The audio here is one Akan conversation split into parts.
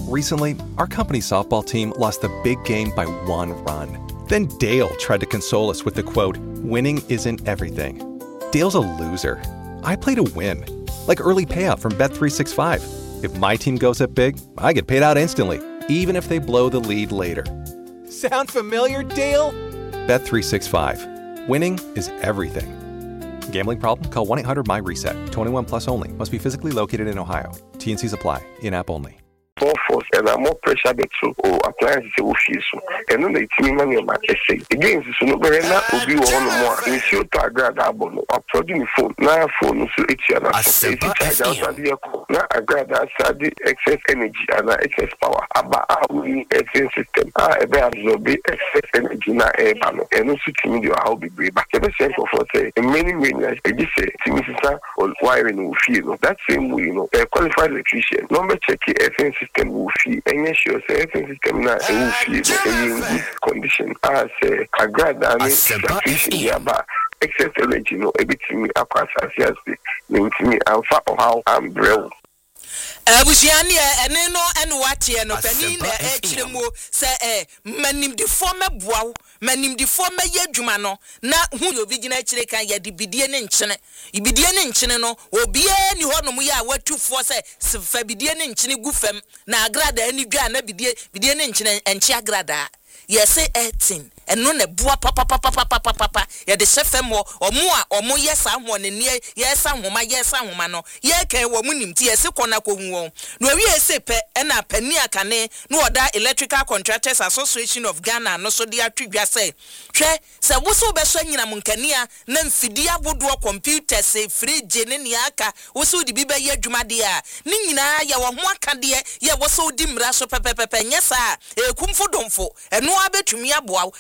Recently, our company softball team lost the big game by 1 run. Then Dale tried to console us with the quote, "Winning isn't everything." Dale's a loser. I play to win. Like early payout from Bet365. If my team goes up big, I get paid out instantly, even if they blow the lead later. Sound familiar, Dale? Bet365. Winning is everything. Gambling problem? Call 1-800-MY-RESET. 21 plus only. Must be physically located in Ohio. T&Cs apply. In-app only. Force and more pressure that so appliances will feel so. And then they team money on my essay. Again, this is not very not to be one more. And if you tag that abon, uploading the phone, now phone, so it's your now I grab that the excess energy and excess power. About our excess system. I absorb excess energy now, and also to me, how big we back. Ever since for say, in many ways, I just say, to me, or wiring will feel that same way, a qualified electrician. Number check your essence system will feel, and yes, your essence system now will feel in good condition. I say, I grab that excess energy, everything me across as yesterday, means me, I'm far or how I'm brown. Busiani ene no ene watie no pani na echiremu se manim di former boaw manim di former yadwuma no na hu yo bi gina echire kan ya di bidie ne nchene no obia ni ho no mu ya watufo se fa bidie ne nchene gu fam na agrada ani dwa na bidie ne nchene enchi agrada yes 18 eno ne boa papa ya de chefem wo omo yesa ho ne ne yesa homa no ye kan wo munim ti yesi kona ko hu won no wi ese pe na pani akane no oda Electrical Contractors Association of Ghana no so dia twidwa se hwe se wo so be so nyina munkania na mfidi abodo computers fridge ne ne aka wo so di bi be ye adwuma de a ne nyina ya wo ho aka de ye wo so di mra so pepepepe nyesa kumfo domfo eno abetumi aboa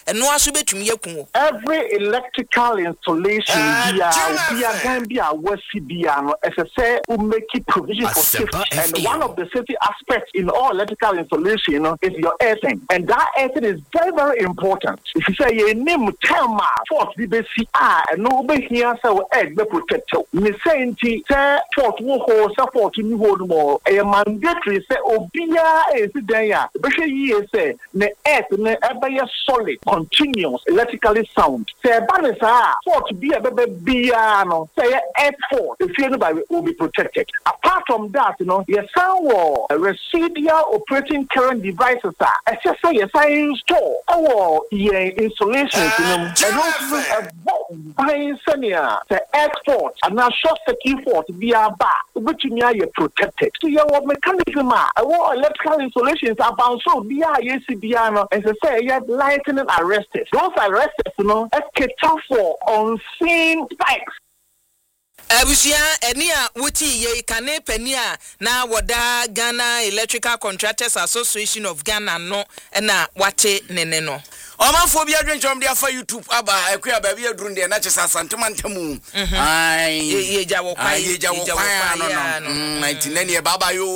every electrical installation Gambia Westibia as I say will make provision for safety. And one of the safety aspects in all electrical installation is your earthing. And that earthing is very, very important. If you say your name Tama Fort BCR and nobody here so egg be protected. Me saying say Fort Woko support you hold more a mandatory say obia is there. But ye say ne earth ne ever solid continuous electrically sound. Say banisa Fort be a baby no say earth fort if you will be protected. Apart from that, your sound wall residual operating current devices are say yes I install our installations and also buying senior the export and now short circuit fort via bar which you are protected. So your mechanism our electrical installations are bound so via ACBR as I say you have lightning arrested. Those arrested cater for unseen spikes. Abusia eni a wuti ye kane pani a na woda Ghana Electrical Contractors Association of Ghana no na wate nene no Omanfo bi adwenchom dia fa YouTube aba akua ba bi aduru de na chesa santemantamu ai yeja wo kwai no 99 e baba yo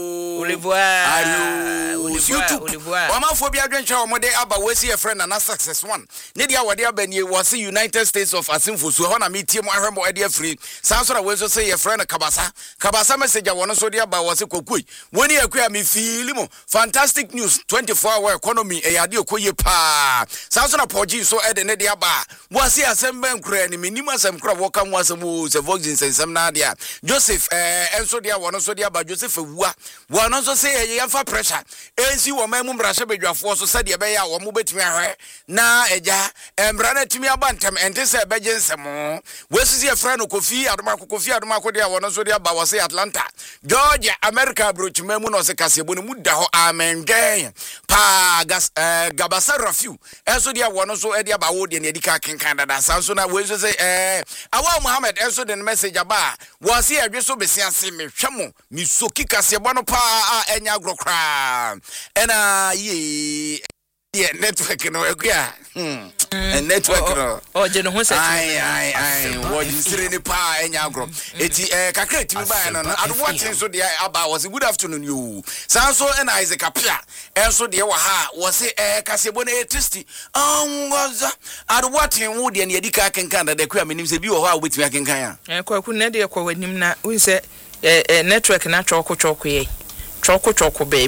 YouTube Omanfo bi adwenchom mo de aba wasi e friend na success one ne dia wode aba nie was United States of Asimfo so ho na metie mo ahwemo e de free sansora we so say e friend kabasa message won so de aba was kokui woni akua me feel mo fantastic news 24-hour economy e yade okoye pa Sansona Poji so ede ne dia ba wasi asembe nkura ni minima asem kura woka mu asemu se voxin sensem na dia Joseph enso dia wono so dia ba Joseph ewua wono so se ye fa pressure ensi wo mamu mrahye bedwafo so se dia be ya wo mu betumi ahwe na eja embra na tumi abantem ente se beje nsemo wesisi e friend Kofi Adoma dia wono so dia ba wasi Atlanta Georgia America broach mamu no se kasebo ne mu da ho amen den pa Gabasa Rafiu enso dia wono so e dia ba wo de ne edika kenkan dada sanso na we so say Awa Muhammad enso de message aba wasi adwe so besia se me hwemo mi soki kasebo no pa enya agrokra ena ye network no ekua network no je no ho se ai what you say ni pa enya agro eti kakra timi ba no ado watching so de aba was good afternoon you sanso ena Isaac Apia enso de wa ha was kasebo na testy ngoza ado watching wo de ne edika kenkan da kwa menim se bi wo ho a wetimi akenkan a kwaku na de kwa wanim na we say network na choko ye choko be